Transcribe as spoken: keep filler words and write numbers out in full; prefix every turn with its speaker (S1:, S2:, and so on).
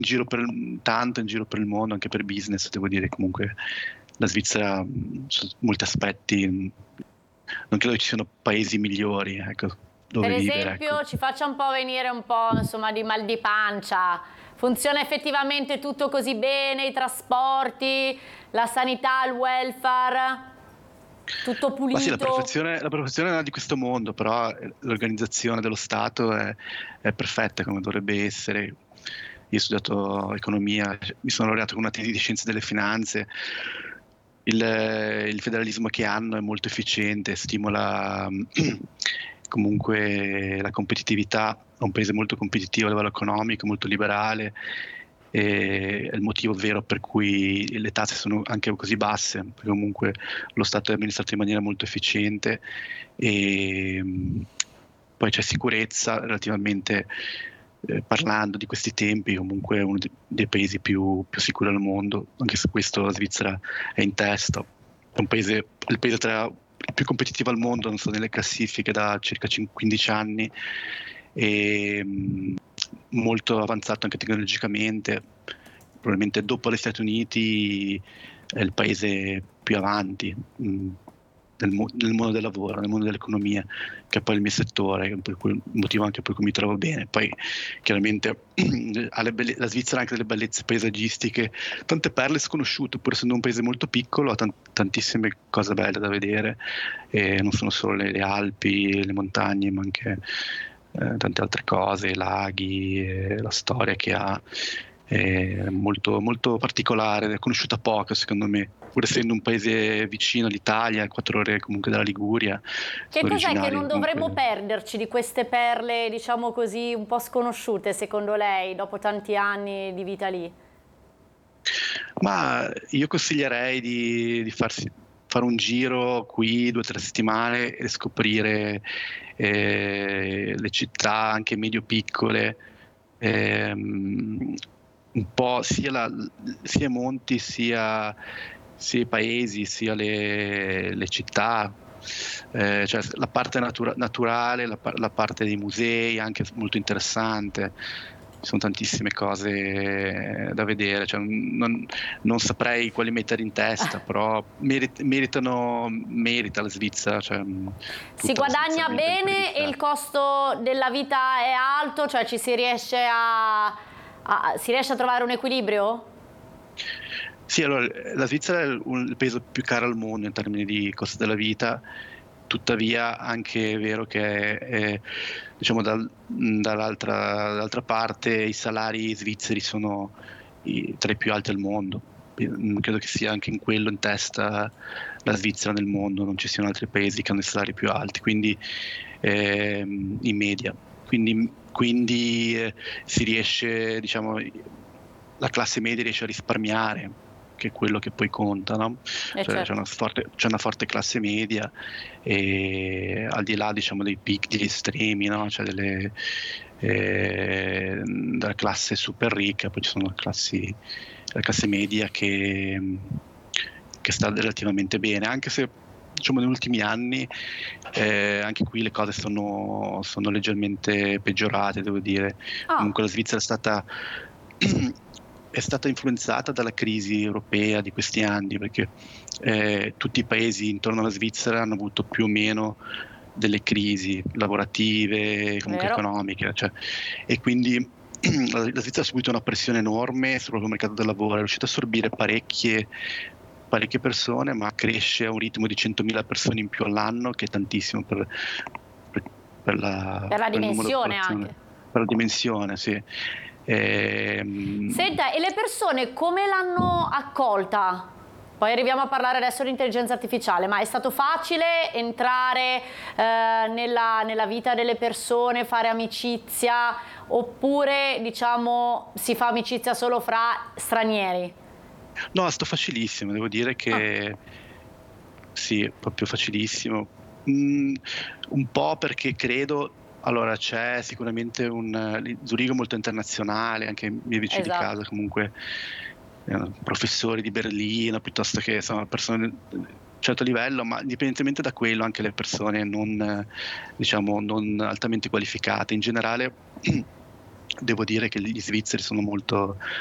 S1: in giro per il, tanto in giro per il mondo, anche per business, devo dire comunque la Svizzera, su molti aspetti, non credo ci siano paesi migliori, ecco, dove
S2: per
S1: vivere.
S2: esempio,
S1: Ecco.
S2: ci faccia un po' venire un po', insomma, di mal di pancia. Funziona effettivamente tutto così bene, i trasporti, la sanità, il welfare, tutto pulito?
S1: Ma sì, la perfezione, la perfezione non è di questo mondo, però l'organizzazione dello Stato è, è perfetta come dovrebbe essere. Io ho studiato economia, mi sono laureato con una tesi di scienze delle finanze. Il, il federalismo che hanno è molto efficiente, stimola comunque la competitività. È un paese molto competitivo a livello economico, molto liberale, e è il motivo vero per cui le tasse sono anche così basse, perché comunque lo Stato è amministrato in maniera molto efficiente, e poi c'è sicurezza relativamente. Eh, parlando di questi tempi, comunque è uno dei paesi più, più sicuri al mondo, anche se questo la Svizzera è in testa. È un paese, il paese tra il più competitivo al mondo, non so, nelle classifiche da circa quindici anni, e mh, molto avanzato anche tecnologicamente. Probabilmente dopo gli Stati Uniti è il paese più avanti mh, nel, mo- nel mondo del lavoro, nel mondo dell'economia, che è poi il mio settore, per cui, il motivo anche per cui mi trovo bene. Poi chiaramente ha le belle- la Svizzera ha anche delle bellezze paesaggistiche, tante perle sconosciute, pur essendo un paese molto piccolo, ha tan- tantissime cose belle da vedere, e non sono solo le, le Alpi, le montagne, ma anche eh, tante altre cose, laghi, eh, la storia che ha. È molto, molto particolare, è conosciuta poco secondo me, pur essendo un paese vicino all'Italia, quattro ore comunque dalla Liguria.
S2: Che
S1: Sono
S2: cos'è che
S1: originario
S2: non dovremmo
S1: comunque.
S2: perderci di queste perle, diciamo così, un po' sconosciute secondo lei, dopo tanti anni di vita lì?
S1: Ma io consiglierei di, di farsi, fare un giro qui due o tre settimane e scoprire eh, le città anche medio-piccole, ehm, un po' sia, la, sia i monti, sia, sia i paesi, sia le, le città. Eh, cioè la parte natura- naturale, la, la parte dei musei, anche molto interessante. Ci sono tantissime cose da vedere, cioè, non, non saprei quali mettere in testa, però merit- meritano, merita la Svizzera, cioè,
S2: Si
S1: tutta la Svizzera
S2: guadagna
S1: merita di essere
S2: bene e il
S1: visitata.
S2: costo della vita è alto, cioè ci si riesce a, a- si riesce a trovare un equilibrio?
S1: Sì, allora la Svizzera è il, il paese più caro al mondo in termini di costo della vita, tuttavia anche è vero che è, diciamo, dal- dall'altra, dall'altra parte i salari svizzeri sono i- tra i più alti al mondo. Io credo che sia anche in quello in testa la Svizzera nel mondo, non ci siano altri paesi che hanno i salari più alti, quindi ehm, in media. Quindi, quindi eh, si riesce, diciamo, la classe media riesce a risparmiare, che è quello che poi conta, no?
S2: Eh
S1: Cioè, c'è
S2: certo.
S1: una forte, c'è una forte classe media, e al di là, diciamo, dei picchi, degli estremi, no? Cioè delle, eh, della classe super ricca, poi ci sono classi, la classe media che, che sta relativamente bene, anche se, diciamo, negli ultimi anni eh, anche qui le cose sono, sono leggermente peggiorate, devo dire.
S2: Ah,
S1: Comunque la Svizzera è stata è stata influenzata dalla crisi europea di questi anni, perché eh, tutti i paesi intorno alla Svizzera hanno avuto più o meno delle crisi lavorative, comunque
S2: vero.
S1: economiche, cioè, e quindi la la Svizzera ha subito una pressione enorme sul proprio mercato del lavoro, è riuscita a assorbire parecchie, parecchie persone, ma cresce a un ritmo di centomila persone in più all'anno, che è tantissimo per, per, per la-
S2: Per la
S1: per il numero di
S2: dimensione
S1: popolazione,
S2: anche.
S1: per la dimensione, sì. Ehm,
S2: Senta, e le persone come l'hanno accolta? Poi arriviamo a parlare adesso di intelligenza artificiale, ma è stato facile entrare eh, nella, nella vita delle persone, fare amicizia, oppure diciamo si fa amicizia solo fra stranieri?
S1: No, è stato facilissimo, devo dire
S2: Ah,
S1: che sì, proprio facilissimo. Mm, un po' perché credo, allora c'è sicuramente un eh, Zurigo molto internazionale, anche i miei vicini di casa
S2: esatto.
S1: comunque eh, professori di Berlino, piuttosto che insomma persone di un certo livello, ma indipendentemente da quello anche le persone non, eh, diciamo, non altamente qualificate in generale devo dire che gli svizzeri sono molto,